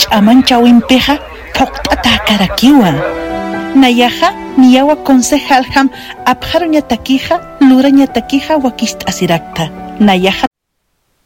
ch'amanchawinpiqa phuqt'ata karakiwa. Nayaja niyawa concejal ham apjaruñataquija lurañataquija wakist'asirakta. Nayaja